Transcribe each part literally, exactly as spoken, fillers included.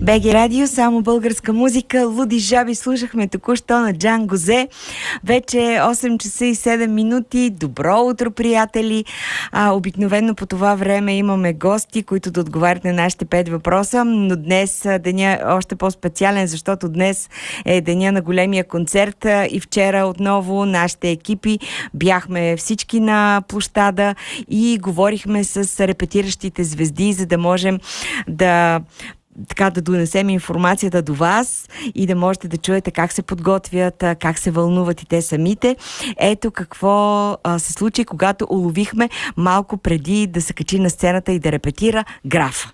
БГ Радио, само българска музика. Луди жаби слушахме току-що на Джан Гозе. Вече осем часа и седем минути. Добро утро, приятели! А, обикновено по това време имаме гости, които да отговарят на нашите пет въпроса, но днес деня е още по-специален, защото днес е деня на големия концерт и вчера отново нашите екипи бяхме всички на площада и говорихме с репетиращите звезди, за да можем да така да донесем информацията до вас и да можете да чуете как се подготвят, как се вълнуват и те самите. Ето какво а, се случи, когато уловихме малко преди да се качи на сцената и да репетира Графа.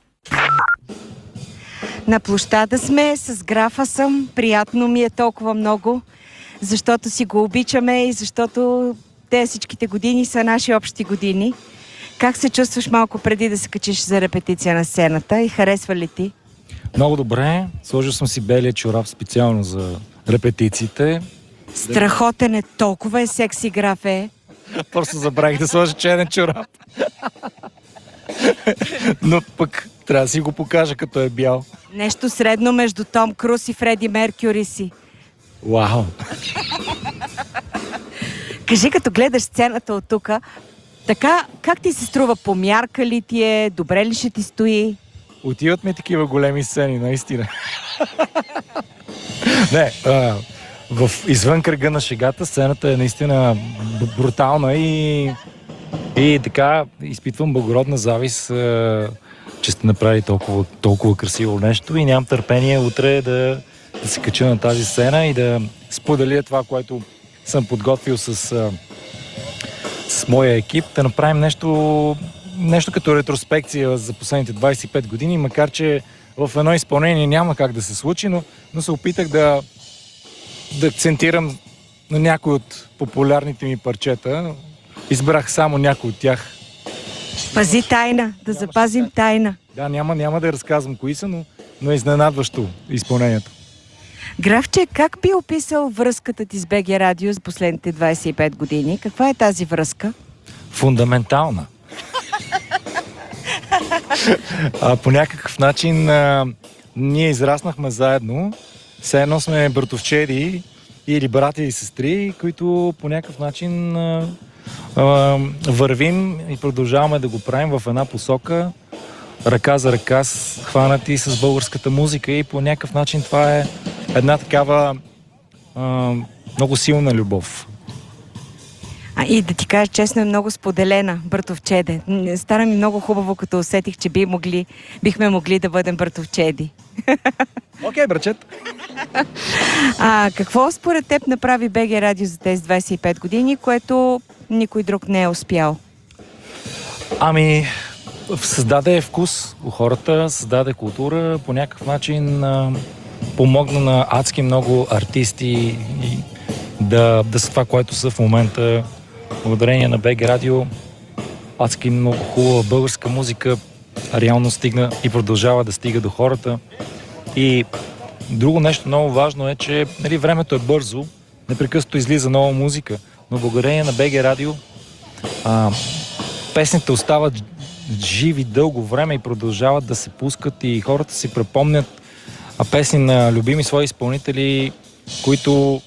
На площада сме, с Графа съм. Приятно ми е толкова много, защото си го обичаме и защото те всичките години са наши общи години. Как се чувстваш малко преди да се качиш за репетиция на сцената и харесва ли ти? Много добре. Сложил съм си белия чорап специално за репетициите. Страхотен е, толкова е секси, Графе. Просто забравих да сложа черен чорап. Но пък трябва да си го покажа като е бял. Нещо средно между Том Круз и Фреди Меркюри си. Вау! Кажи, като гледаш сцената от тука, така, как ти се струва? Помярка ли ти е? Добре ли ще ти стои? Отиват ми такива големи сцени, наистина. Не, а, в извън кръга на шегата сцената е наистина брутална и, и така изпитвам благородна завист, а, че сте направили толкова, толкова красиво нещо и нямам търпение утре да, да се кача на тази сцена и да споделя това, което съм подготвил с, а, с моя екип, да направим нещо нещо като ретроспекция за последните двайсет и пет години, макар че в едно изпълнение няма как да се случи, но, но се опитах да, да акцентирам на някои от популярните ми парчета. Избрах само някои от тях. Пази тайна, да запазим тайна. Да, няма, няма да разказвам кои са, но, но е изненадващо изпълнението. Графче, как би описал връзката ти с БГ Радио за последните двайсет и пет години? Каква е тази връзка? Фундаментална. А, по някакъв начин а, ние израснахме заедно. Все едно сме братовчеди или брати и сестри, които по някакъв начин а, а, вървим и продължаваме да го правим в една посока, ръка за ръка, хванати с българската музика и по някакъв начин това е една такава а, много силна любов. А, и да ти кажа честно, е много споделена, братовчеде. Стана ми много хубаво, като усетих, че би могли, бихме могли да бъдем братовчеди. Окей, okay, брачет. А какво според теб направи БГ Радио за тези двайсет и пет години, което никой друг не е успял? Ами, създаде вкус у хората, създаде култура, по някакъв начин а, помогна на адски много артисти и да, да са това, което са в момента. Благодарение на БГ Радио адски много хубава българска музика реално стигна и продължава да стига до хората. И друго нещо много важно е, че нали, времето е бързо, непрекъснато излиза нова музика, но благодарение на БГ Радио а, песните остават живи дълго време и продължават да се пускат и хората си препомнят а песни на любими свои изпълнители, които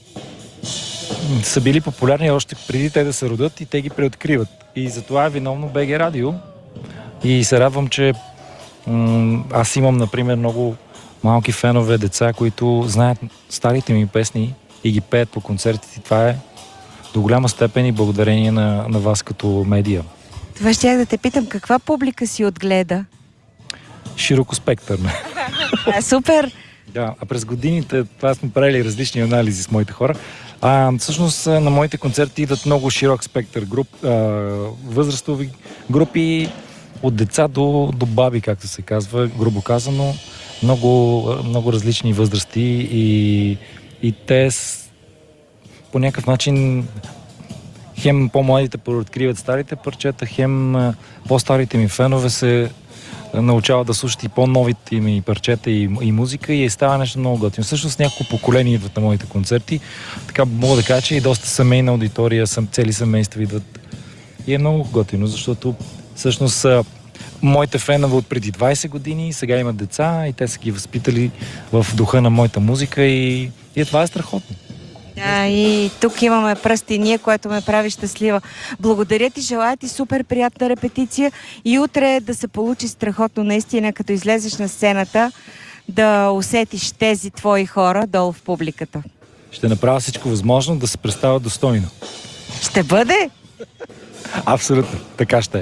са били популярни още преди те да се родят и те ги преоткриват. И затова е виновно БГ Радио. И се радвам, че м- аз имам, например, много малки фенове, деца, които знаят старите ми песни и ги пеят по концертите. Това е до голяма степен и благодарение на, на вас като медия. Това ще да те питам, каква публика си отгледа? Широкоспектърна. А, супер! Да, а през годините това сме правили различни анализи с моите хора. А, всъщност на моите концерти идват много широк спектър груп, а, възрастови групи от деца до, до баби, както се казва, грубо казано. Много, много различни възрасти и, и те с, по някакъв начин хем по-младите пооткриват старите парчета, хем по-старите ми фенове се научават да слушат и по-новите ми парчета и, и музика и става нещо много готино. Всъщност няколко поколения идват на моите концерти. Така мога да кажа, че и доста семейна аудитория, съм, цели семейства идват. И е много готино, защото всъщност моите фенове от преди двайсет години, сега имат деца и те са ги възпитали в духа на моята музика и, и това е страхотно. Да, и тук имаме пръсти ние, което ме прави щастлива. Благодаря ти, желая ти супер приятна репетиция и утре да се получи страхотно наистина, като излезеш на сцената, да усетиш тези твои хора долу в публиката. Ще направя всичко възможно да се представя достойно. Ще бъде? Абсолютно, така ще е.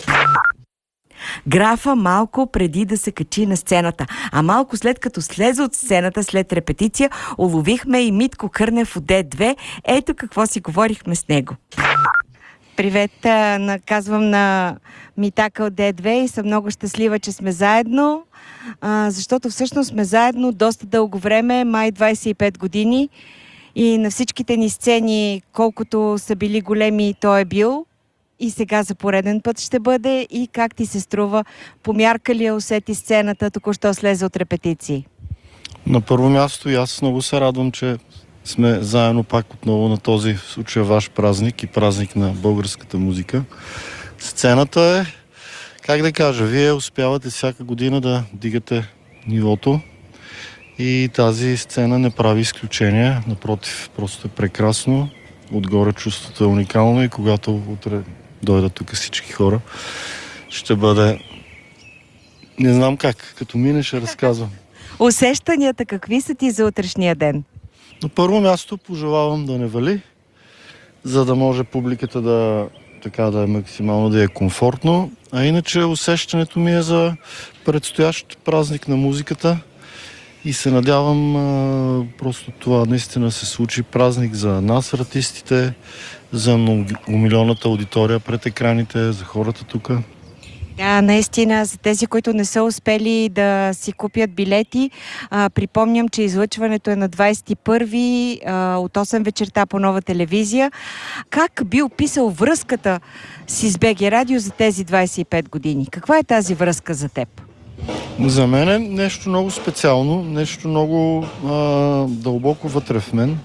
Графа малко преди да се качи на сцената. А малко след като слезе от сцената след репетиция, уловихме и Митко Кърнев от Д две. Ето какво си говорихме с него. Привет, казвам на Митака от Д две и съм много щастлива, че сме заедно, защото всъщност сме заедно доста дълго време, май двайсет и пет години, и на всичките ни сцени, колкото са били големи, той е бил. И сега за пореден път ще бъде. И как ти се струва? Помярка ли я усети сцената, току-що слезе от репетиции? На първо място и аз много се радвам, че сме заедно пак отново на този, в случая, ваш празник и празник на българската музика. Сцената е, как да кажа, вие успявате всяка година да дигате нивото и тази сцена не прави изключение. Напротив, просто е прекрасно. Отгоре чувството е уникално и когато утре дойдат тук всички хора, ще бъде... Не знам как, като мине ще разказвам. Усещанията какви са ти за утрешния ден? На първо място пожелавам да не вали, за да може публиката да, така, да е максимално да е комфортно. А иначе усещането ми е за предстоящ празник на музиката и се надявам а, просто това наистина се случи. Празник за нас, артистите, за многомилионната аудитория пред екраните, за хората тук. Да, наистина, за тези, които не са успели да си купят билети, а, припомням, че излъчването е на двайсет и първи а, от осем вечерта по Нова телевизия. Как би описал връзката си с БГ Радио за тези двайсет и пет години? Каква е тази връзка за теб? За мен е нещо много специално, нещо много а, дълбоко вътре в мен.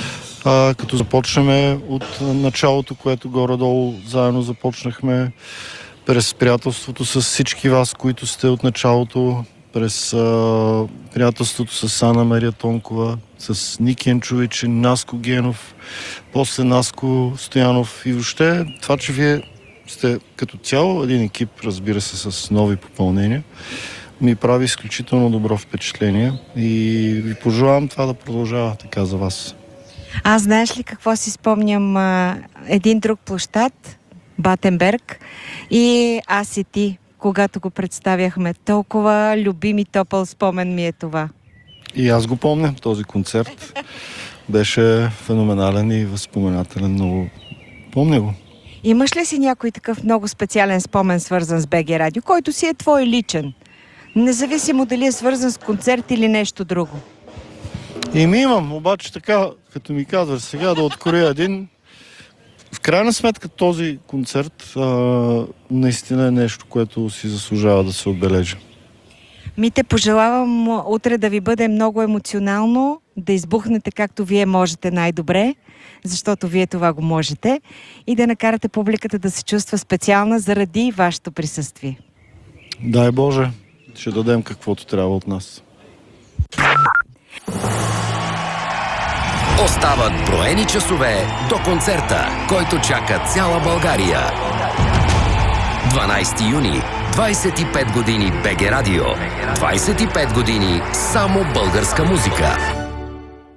А, като започнем от началото, което горе-долу заедно започнахме, през приятелството с всички вас, които сте от началото, през а, приятелството с Ана Мария Тонкова, с Ники Енчович, Наско Генов, после Наско Стоянов и въобще това, че вие сте като цяло един екип, разбира се, с нови попълнения, ми прави изключително добро впечатление и ви пожелавам това да продължава така за вас. Аз знаеш ли какво си спомням? А, един друг площад, Батенберг, и аз и ти, когато го представяхме. Толкова любим и топъл спомен ми е това. И аз го помня, този концерт. Беше феноменален и възпоменателен, много помня го. Имаш ли си някой такъв много специален спомен, свързан с БГ Радио, който си е твой личен? Независимо дали е свързан с концерт или нещо друго. И ми имам, обаче така, като ми казваш сега да откроя един, в крайна сметка този концерт а, наистина е нещо, което си заслужава да се отбележи. Ми те пожелавам утре да ви бъде много емоционално, да избухнете както вие можете най-добре, защото вие това го можете, и да накарате публиката да се чувства специална заради вашето присъствие. Дай Боже, ще дадем каквото трябва от нас. Остават броени часове до концерта, който чака цяла България. дванайсети юни, двайсет и пет години БГ Радио. двайсет и пет години само българска музика.